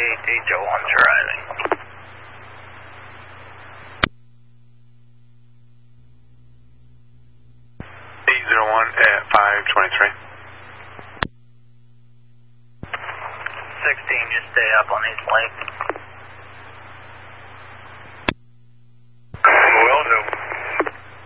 Joe Hunter Island. 801 at 523. 16, just stay up on these lakes.